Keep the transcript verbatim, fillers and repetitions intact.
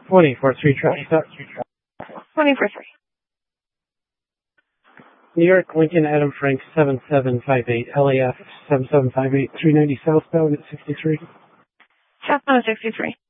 twenty for three traffic stop. twenty for three. New York, Lincoln, Adam Frank, seven seven five eight, L A F, seven seven five eight, three ninety southbound at sixty-three. Southbound at sixty-three.